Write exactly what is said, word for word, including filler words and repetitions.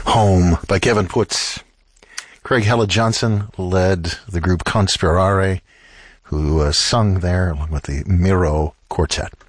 Home by Kevin Putz. Craig Hella Johnson led the group Conspirare, who uh, sung there along with the Miro Quartet.